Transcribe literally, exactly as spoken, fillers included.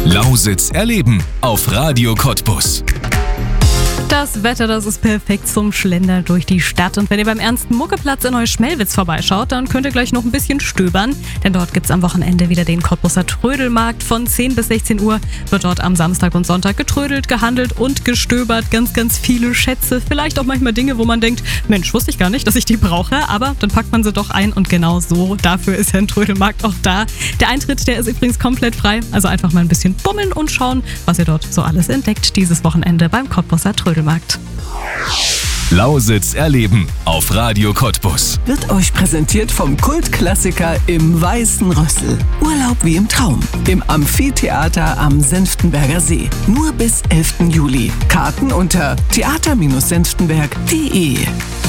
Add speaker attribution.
Speaker 1: Lausitz erleben auf Radio Cottbus.
Speaker 2: Das Wetter, das ist perfekt zum Schlendern durch die Stadt. Und wenn ihr beim Ernst-Mucke-Platz in Neuschmelwitz vorbeischaut, dann könnt ihr gleich noch ein bisschen stöbern. Denn dort gibt's am Wochenende wieder den Cottbuser Trödelmarkt. Von zehn bis sechzehn Uhr wird dort am Samstag und Sonntag getrödelt, gehandelt und gestöbert. Ganz, ganz viele Schätze. Vielleicht auch manchmal Dinge, wo man denkt, Mensch, wusste ich gar nicht, dass ich die brauche. Aber dann packt man sie doch ein und genau so. Dafür ist ja ein Trödelmarkt auch da. Der Eintritt, der ist übrigens komplett frei. Also einfach mal ein bisschen bummeln und schauen, was ihr dort so alles entdeckt dieses Wochenende beim Cottbuser Trödelmarkt.
Speaker 1: Lausitz erleben auf Radio Cottbus.
Speaker 3: Wird euch präsentiert vom Kultklassiker im Weißen Rössel. Urlaub wie im Traum. Im Amphitheater am Senftenberger See. Nur bis elften Juli. Karten unter theater Bindestrich senftenberg punkt de.